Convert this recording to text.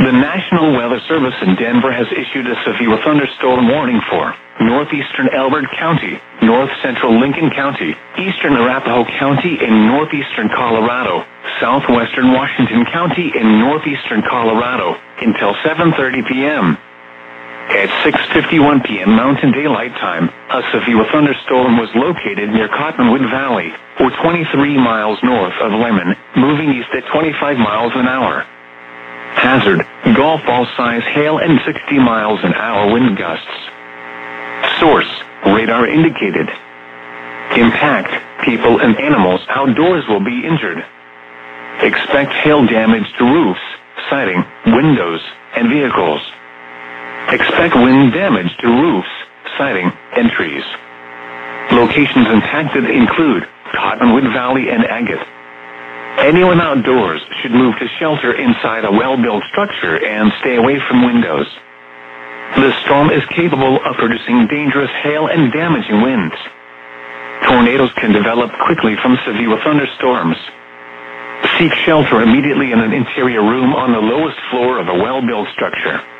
The National Weather Service in Denver has issued a severe thunderstorm warning for northeastern Elbert County, north central Lincoln County, eastern Arapahoe County in northeastern Colorado, southwestern Washington County in northeastern Colorado until 7:30 p.m. At 6:51 p.m. Mountain Daylight Time, a severe thunderstorm was located near Cottonwood Valley, or 23 miles north of Lemon, moving east at 25 miles an hour. Hazard, golf ball size hail and 60 miles an hour wind gusts. Source, radar indicated. Impact, people and animals outdoors will be injured. Expect hail damage to roofs, siding, windows, and vehicles. Expect wind damage to roofs, siding, and trees. Locations impacted include Cottonwood Valley and Agate. Anyone outdoors should move to shelter inside a well-built structure and stay away from windows. The storm is capable of producing dangerous hail and damaging winds. Tornadoes can develop quickly from severe thunderstorms. Seek shelter immediately in an interior room on the lowest floor of a well-built structure.